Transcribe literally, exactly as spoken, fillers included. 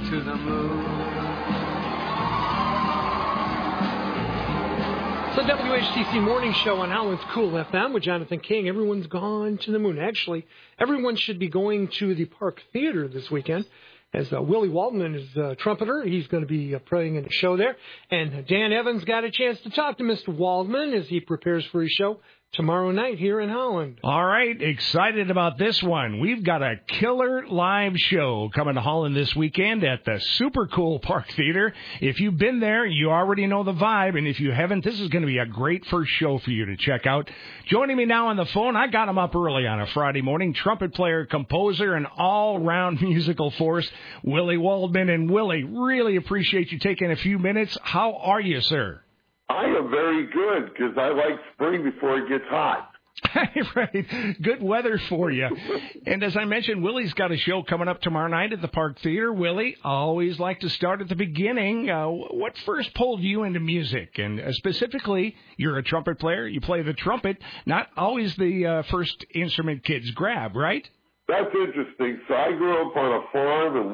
to the moon. The W H T C Morning Show on Howland's Cool F M with Jonathan King. Everyone's gone to the moon. Actually, everyone should be going to the Park Theater this weekend, as uh, Willie Waldman is a trumpeter. He's going to be uh, playing in a show there. And uh, Dan Evans got a chance to talk to Mister Waldman as he prepares for his show tomorrow night here in Holland. All right, excited about this one. We've got a killer live show coming to Holland this weekend at the super cool Park Theater. If you've been there, you already know the vibe, and if you haven't, this is going to be a great first show for you to check out. Joining me now on the phone, I got him up early on a Friday morning, trumpet player, composer, and all-round musical force, Willie Waldman. And Willie, really appreciate you taking a few minutes. How are you, sir? I am very good because I like spring before it gets hot. Right. Good weather for you. And as I mentioned, Willie's got a show coming up tomorrow night at the Park Theater. Willie, I always like to start at the beginning. Uh, what first pulled you into music? And uh, specifically, you're a trumpet player. You play the trumpet. Not always the uh, first instrument kids grab, right? That's interesting. So I grew up on a farm in